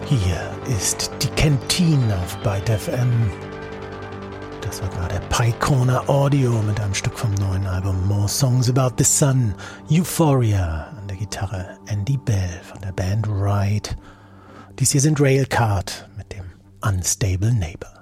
Hier ist die Kantine auf Byte FM. Das war gerade Pycona Audio mit einem Stück vom neuen Album More Songs About the Sun. Euphoria an der Gitarre, Andy Bell von der Band Ride. Dies hier sind Railcard mit dem Unstable Neighbor.